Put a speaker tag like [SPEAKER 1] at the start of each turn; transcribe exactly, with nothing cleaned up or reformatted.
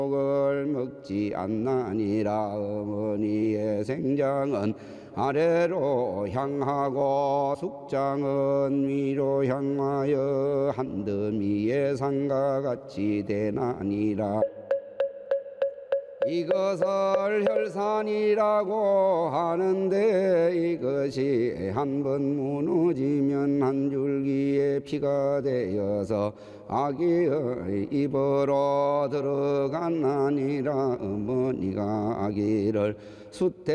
[SPEAKER 1] 을 먹지 않나니라. 어머니의 생장은 아래로 향하고 숙장은 위로 향하여 한더미의 산과 같이 되나니라. 이것을 혈산이라고 하는데 이것이 한번 무너지면 한 줄기의 피가 되어서 아기의 입으로 들어가나니라. 어머니가 아기를 숫대